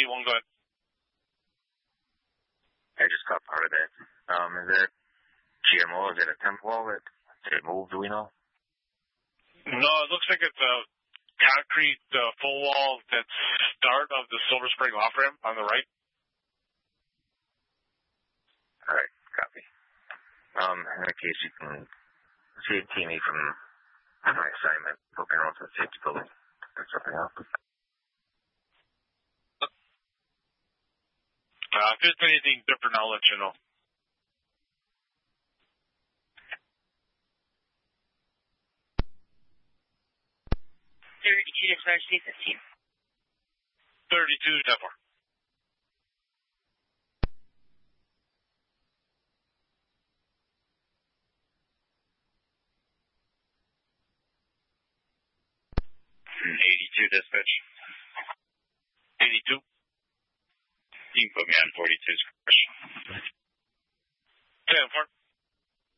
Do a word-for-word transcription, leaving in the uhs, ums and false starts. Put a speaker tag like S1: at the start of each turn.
S1: eighty-one, go ahead.
S2: I just caught part of that. Um, is that G M O? Is it a temp wall that did it move? Do we know?
S1: No, it looks like it's a concrete uh, full wall that's start of the Silver Spring off-ramp on the right.
S2: All right, copy. Um, in that case, you can C T me from my assignment, propane roll to the safety building. Pick something up.
S1: Uh, if there's anything different, I'll let you know.
S3: thirty-two dispatch C fifteen.
S1: thirty-two, ten four.
S4: eighty-two dispatch.
S1: eighty-two.
S4: You can put me on forty-two.
S1: ten four.